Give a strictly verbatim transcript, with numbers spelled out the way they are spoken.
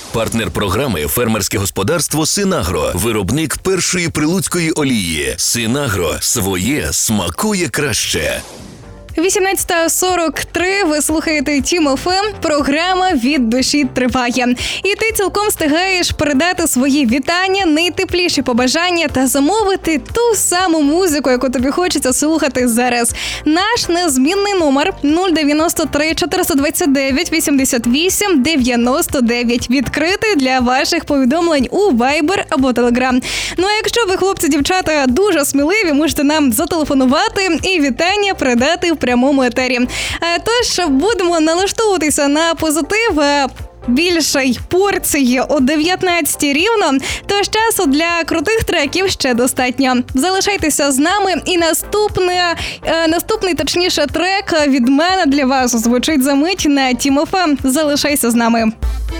Партнер програми «Фермерське господарство Синагро». Виробник першої прилуцької олії. Синагро. Своє смакує краще. вісімнадцята сорок три, ви слухаєте Тім еф ем, програма «Від душі» триває. І ти цілком встигаєш передати свої вітання, найтепліші побажання та замовити ту саму музику, яку тобі хочеться слухати зараз. Наш незмінний номер нуль дев'яносто три чотириста двадцять дев'ять вісімдесят вісім дев'яносто дев'ять відкритий для ваших повідомлень у Viber або Telegram. Ну а якщо ви, хлопці, дівчата, дуже сміливі, можете нам зателефонувати і вітання передати в прямому етері. Тож будемо налаштовуватися на позитив. Більшої порції о дев'ятнадцятій рівно, тож часу для крутих треків ще достатньо. Залишайтеся з нами, і наступне, е, наступний, точніше, трек від мене для вас звучить за мить на Тім еф ем. Залишайся з нами.